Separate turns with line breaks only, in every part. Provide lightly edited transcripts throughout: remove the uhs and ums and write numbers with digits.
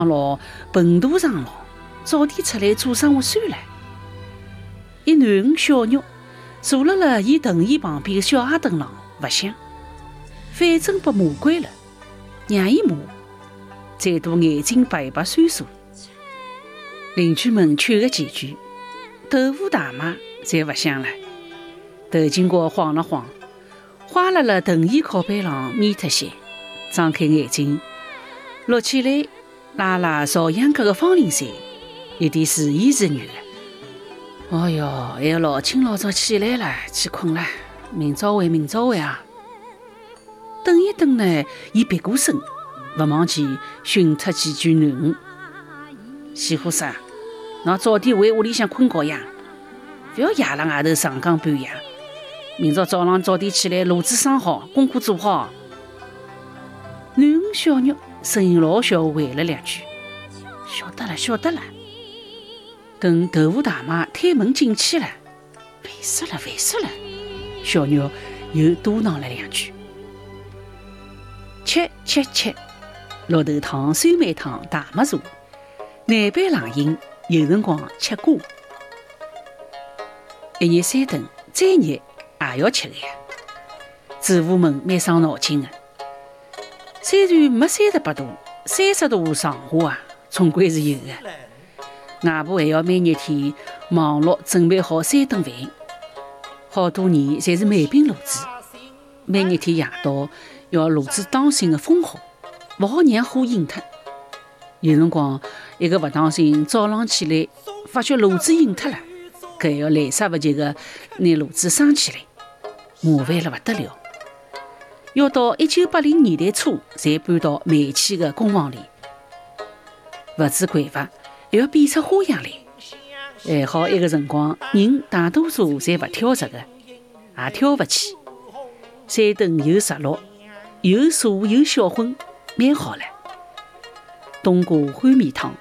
老盆肚上了，早点出来做生活算了。一男五小肉坐了伊藤椅旁边的小矮凳上不响，反正被骂惯了，让伊骂，再度眼睛白闪烁。邻居们劝个几句，豆腐大妈才不响了，头巾角晃了晃，花了藤椅靠背上眯脱些，张开眼睛，落起来拉拉朝阳阁的方林山，有点自言自语了。哦哟，还要老清老早起来了，去困了，明朝会啊！等一等呢，伊别过身，不忘记训脱几句囡儿。西湖生，侬早点回屋里向困觉呀，不要夜了外头长更半夜。明朝早上早点起来，炉子生好，功课做好。囡儿小肉声音老小，回了两句：“晓得了。”等豆腐大妈推门进去了，烦死了！小肉又嘟囔了两句。吃，绿豆汤、酸梅汤、大麦茶，南北冷饮，有辰光吃瓜。一日三顿，再热也要吃的呀。主妇们蛮伤脑筋的。虽然没38度，30度上下啊，总归是有的。外婆还要每日天忙碌准备好3顿饭，好多年侪是慢兵炉子，每日天夜到要炉子当心的封好，勿好让火引脱。有辰光一个勿当心，早浪起来发觉炉子引脱了，搿要来杀勿及的拿炉子生起来，麻烦了勿得了。要到1980年代初才搬到煤气的工房里，勿止匮乏，还要变出花样来。还好一个辰光，人大多数侪勿挑食的，也挑勿起。3顿有食落，有茶有小荤，蛮好了。冬瓜宽面汤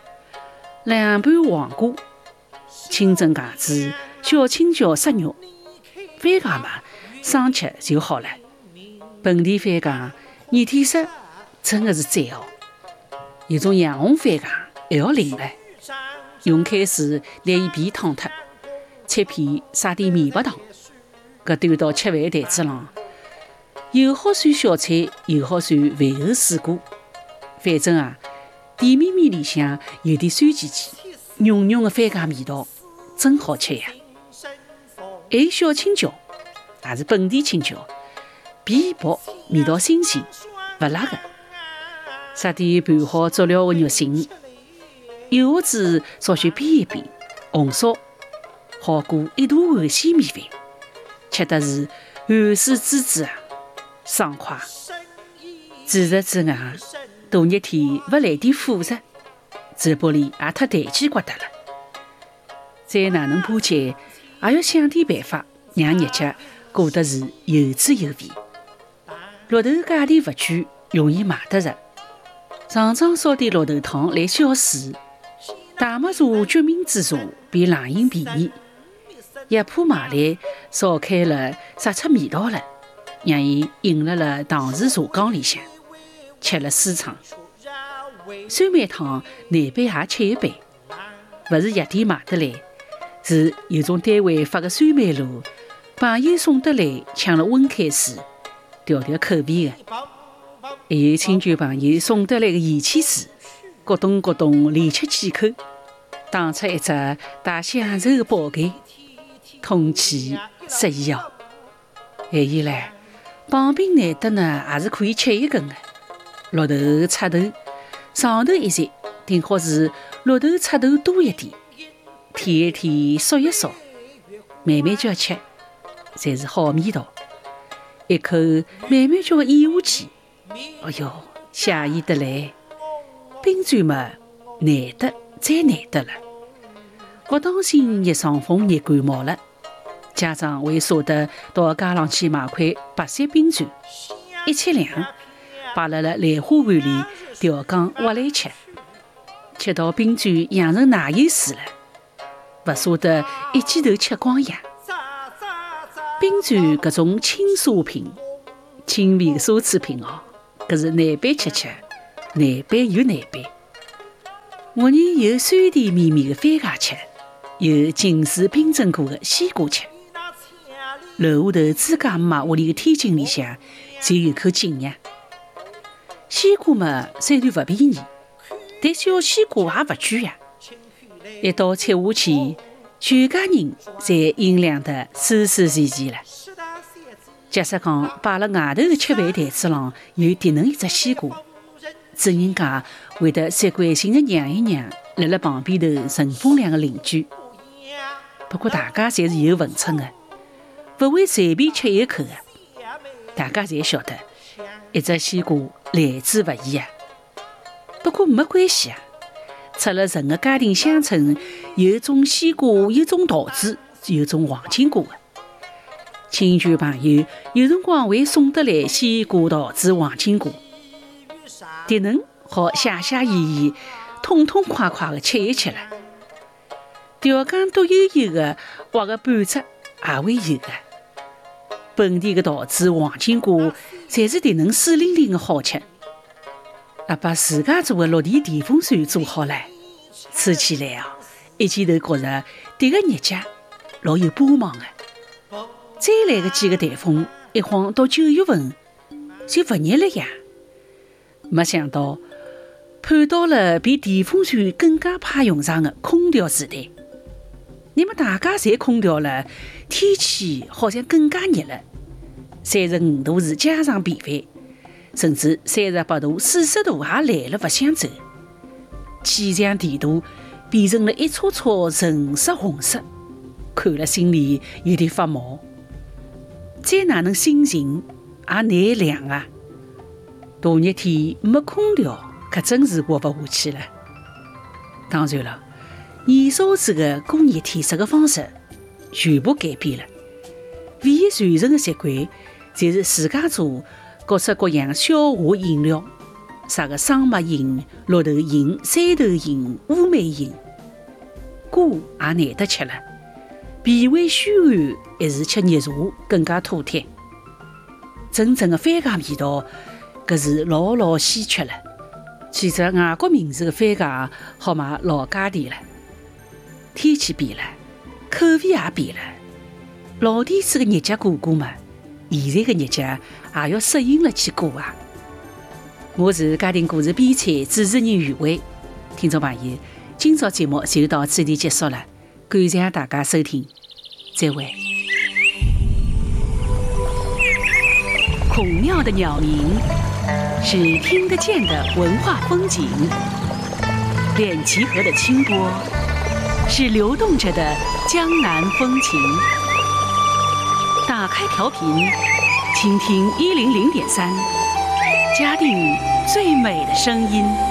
，2盘黄瓜，清蒸茄子，小青椒杀肉，番茄嘛，生吃就好了。本地番茄热天食真的是赞哦。有种洋红番茄还要淋了，用开水拿伊皮烫脱，切片撒点面白糖，搿端到吃饭台子上，又好算小菜，又好算饭后水果。反正啊，甜面面里向有点酸甜甜，浓浓的番茄味道，真好吃呀。还有小青椒，也是本地青椒，皮薄，味道新鲜，勿辣的。撒点拌好佐料的肉馅，油盒子稍许煸一煸，红烧，好过一大碗鲜米饭，吃的是汗水滋滋啊，爽快。除此之外，大热天勿来点辅食，嘴巴里也太弹起骨头了。再哪能巴结，也要想点办法，让日脚过得是有滋有味。绿豆价钿勿贵，容易买得着。常常烧点绿豆汤来消暑。大麦茶、决明子茶比冷饮便宜，药铺买来烧开了，杀出味道了，让伊饮了糖匙茶缸里向，吃了舒畅。酸梅汤南北也吃一杯，勿是药店买得来，是有种单位发个酸梅露，朋友送得来，抢了温开水，调调口味的。还有亲戚朋友送得来的盐汽水，咕咚咕咚连吃几口，打出一只带享受的饱感，通气适宜哦。还有唻，棒冰难得呢，也是可以吃一根的。绿豆插头，上头一截，顶好是绿豆插头多一点，舔一舔，嗦一嗦，慢慢叫吃，才是好味道。一口慢慢叫咽下去。哎哟，惬意得来！冰砖嘛，难得再难得了。不当心热伤风、热感冒了，家长会舍得到街上去买块白色冰砖，1切2，摆辣兰花碗里调羹挖来吃。吃到冰砖养成奶油水了，不舍得一记头吃光呀。冰砖搿种轻奢品、轻微的奢侈品哦。搿是难办吃，难办又难办。 屋里有酸甜绵绵的番茄吃，有浸水冰镇过的西瓜吃。楼下头自家妈屋里的天井里向，就有口井呀。西瓜嘛，虽然不便宜，但小西瓜也不贵呀。一道吃下去，全家人侪饮凉得舒舒服服了。假使讲摆辣外头的吃饭台子上有迭能一只西瓜，主人家会得习惯性的让一让辣辣旁边头乘风凉的邻居。不过大家侪是有分寸的，不会随便吃一口的。大家侪晓得，一只西瓜来之不易啊。不过没关系啊，出了人的家庭乡村，有种西瓜，有种桃子，有种黄金瓜的。亲眷朋友有辰光会送得来西瓜、桃子、黄金瓜，迭能好写写意意、痛痛快快的吃一吃了。调羹独有有的挖个半只也会有的。本地的桃子、黄金瓜，侪是迭能水灵灵的好吃。把自家做的落地电风扇做好了，吹起来啊，一记头觉着迭个日脚老有帮忙的。再来个几个台风，一晃到9月份就不热了呀。没想到盼到了比电风扇更加派用场的空调时代。那么大家侪空调了，天气好像更加热了。35度是家常便饭，甚至38度、40度也来了不想走。气象地图变成了一撮撮橙色、红色，看了心里有点发毛。再哪能心情也难凉啊！大热天没空调，可真是活不下去了。当然了，燃烧子的过热天热的方式全部改变了，唯一传承的习惯就是自家做各式各样消化饮料，啥个桑麦饮、绿豆饮、山豆饮、乌梅饮，瓜也难得吃了。脾胃虚寒还是吃热茶更加妥帖。真正的番茄味道，搿是老稀缺了。取着外国名字的番茄，好卖老价钿了。天气变了，口味也变了。老底子的日脚过过嘛，现在的日脚也要适应了去过啊。我是家庭故事编采主持人于伟。听众朋友，今朝节目就到此地结束了。感谢大家收听，再会。孔庙的鸟鸣是听得见的文化风景，滇齐河的清波是流动着的江南风情。打开调频，倾听100.3，嘉定最美的声音。